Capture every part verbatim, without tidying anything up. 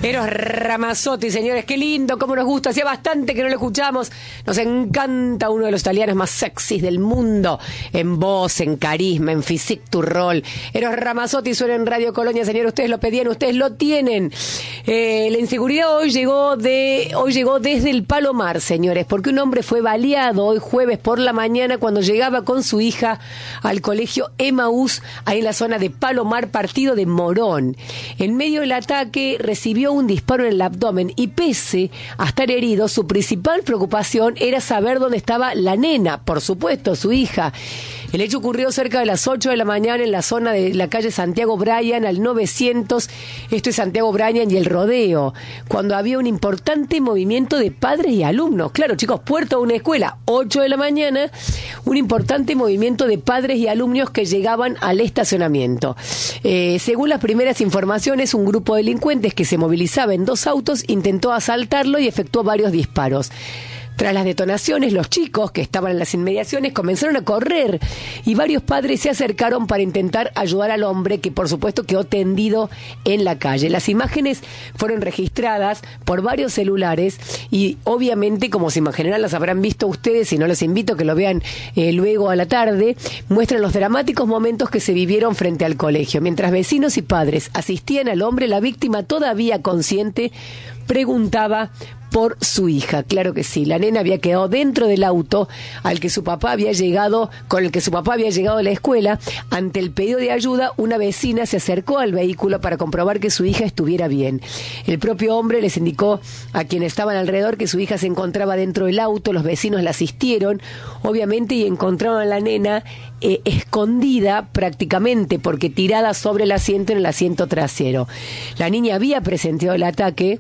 Eros Ramazzotti, señores, qué lindo, cómo nos gusta, hacía bastante que no lo escuchamos, nos encanta, uno de los italianos más sexys del mundo, en voz, en carisma, en physique to roll. Eros Ramazzotti suena en Radio Colonia, señores, ustedes lo pedían, ustedes lo tienen. Eh, la inseguridad hoy llegó de hoy llegó desde el Palomar, señores, porque un hombre fue baleado hoy jueves por la mañana cuando llegaba con su hija al colegio Emaús, ahí en la zona de Palomar, partido de Morón. En medio del ataque recibió un disparo en el abdomen y pese a estar herido, su principal preocupación era saber dónde estaba la nena, por supuesto, su hija. El hecho ocurrió cerca de las ocho de la mañana en la zona de la calle Santiago Bryan al novecientos, esto es Santiago Bryan y el Rodeo, cuando había un importante movimiento de padres y alumnos. Claro, chicos, puerta de una escuela, ocho de la mañana, un importante movimiento de padres y alumnos que llegaban al estacionamiento. Eh, según las primeras informaciones, un grupo de delincuentes que se movilizaba en dos autos intentó asaltarlo y efectuó varios disparos. Tras las detonaciones, los chicos que estaban en las inmediaciones comenzaron a correr y varios padres se acercaron para intentar ayudar al hombre, que por supuesto quedó tendido en la calle. Las imágenes fueron registradas por varios celulares y obviamente, como se imaginarán, las habrán visto ustedes, y no los invito a que lo vean eh, luego a la tarde, muestran los dramáticos momentos que se vivieron frente al colegio. Mientras vecinos y padres asistían al hombre, la víctima, todavía consciente, preguntaba por su hija. Claro que sí, la nena había quedado dentro del auto al que su papá había llegado, con el que su papá había llegado a la escuela. Ante el pedido de ayuda, una vecina se acercó al vehículo para comprobar que su hija estuviera bien. El propio hombre les indicó a quienes estaban alrededor que su hija se encontraba dentro del auto. Los vecinos la asistieron, obviamente, y encontraron a la nena eh, escondida prácticamente, porque tirada sobre el asiento, en el asiento trasero. La niña había presenciado el ataque,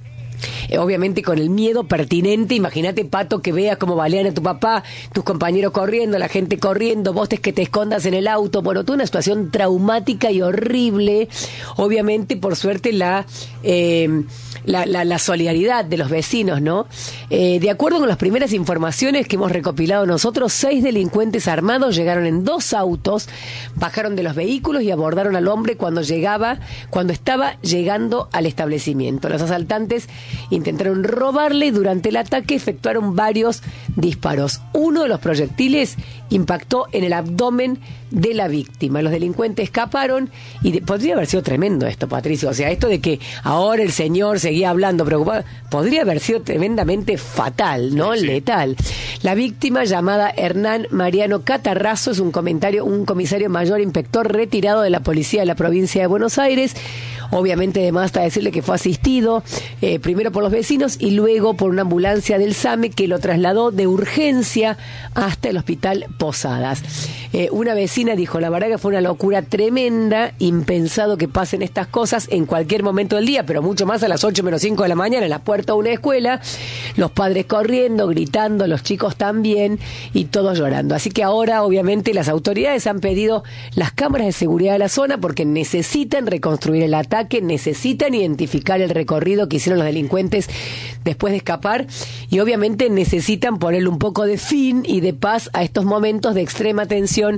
Eh, obviamente con el miedo pertinente. Imagínate, Pato, que veas cómo balean a tu papá, tus compañeros corriendo, la gente corriendo, vos te, que te escondas en el auto. Bueno, toda una situación traumática y horrible. Obviamente, por suerte, la, eh, la, la, la solidaridad de los vecinos, ¿no? Eh, de acuerdo con las primeras informaciones que hemos recopilado nosotros, seis delincuentes armados llegaron en dos autos, bajaron de los vehículos y abordaron al hombre cuando llegaba, cuando estaba llegando al establecimiento. Los asaltantes intentaron robarle y durante el ataque efectuaron varios disparos. Uno de los proyectiles impactó en el abdomen de la víctima. Los delincuentes escaparon y de, podría haber sido tremendo esto, Patricio. O sea, esto de que ahora el señor seguía hablando preocupado, podría haber sido tremendamente fatal, ¿no? Sí. Letal. La víctima, llamada Hernán Mariano Catarrazo, es un comentario, un comisario mayor inspector retirado de la policía de la provincia de Buenos Aires. Obviamente, además, está decirle que fue asistido eh, primero por los vecinos y luego por una ambulancia del SAME que lo trasladó de urgencia hasta el hospital Posadas. Eh, una vecina dijo, la verdad que fue una locura tremenda, impensado que pasen estas cosas en cualquier momento del día, pero mucho más a las ocho menos cinco de la mañana en la puerta de una escuela, los padres corriendo, gritando, los chicos también, y todos llorando. Así que ahora, obviamente, las autoridades han pedido las cámaras de seguridad de la zona porque necesitan reconstruir el ataque, necesitan identificar el recorrido que hicieron los delincuentes después de escapar y obviamente necesitan ponerle un poco de fin y de paz a estos momentos de extrema tensión